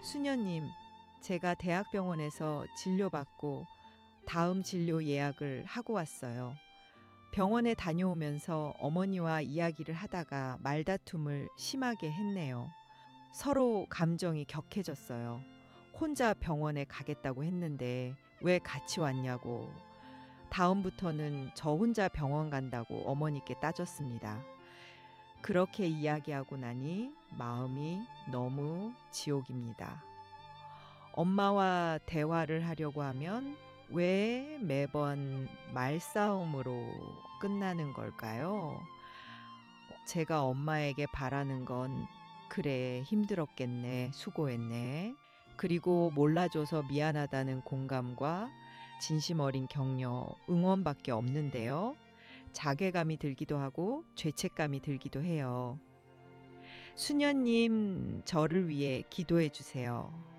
수녀님, 제가 대학병원에서 진료받고 다음 진료 예약을 하고 왔어요. 병원에 다녀오면서 어머니와 이야기를 하다가 말다툼을 심하게 했네요. 서로 감정이 격해졌어요. 혼자 병원에 가겠다고 했는데 왜 같이 왔냐고. 다음부터는 저 혼자 병원 간다고 어머니께 따졌습니다. 그렇게 이야기하고 나니 마음이 너무 지옥입니다. 엄마와 대화를 하려고 하면 왜 매번 말싸움으로 끝나는 걸까요? 제가 엄마에게 바라는 건 그래, 힘들었겠네, 수고했네. 그리고 몰라줘서 미안하다는 공감과 진심 어린 격려, 응원밖에 없는데요. 자괴감이 들기도 하고 죄책감이 들기도 해요. 수녀님, 저를 위해 기도해 주세요.